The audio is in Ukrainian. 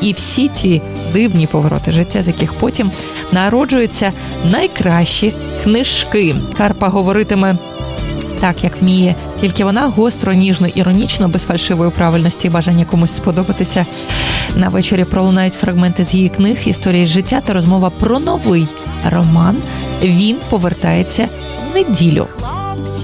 і всі ті дивні повороти життя, з яких потім народжуються найкращі книжки. Карпа говоритиме так, як вміє, тільки вона гостро, ніжно, іронічно, без фальшивої правильності і бажання комусь сподобатися. На вечорі пролунають фрагменти з її книг, історії з життя та розмова про новий роман «Він повертається в неділю».